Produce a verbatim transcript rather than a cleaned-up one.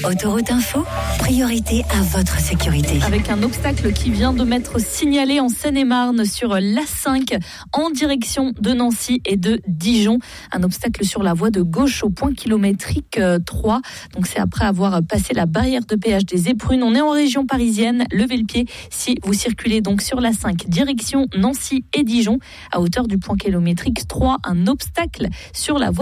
Autoroute Info, priorité à votre sécurité. Avec un obstacle qui vient de m'être signalé en Seine-et-Marne sur l'A cinq en direction de Nancy et de Dijon. Un obstacle sur la voie de gauche au point kilométrique trois. Donc c'est après avoir passé la barrière de péage des Éprunes. On est en région parisienne. Levez le pied si vous circulez donc sur l'A cinq direction Nancy et Dijon à hauteur du point kilométrique trois. Un obstacle sur la voie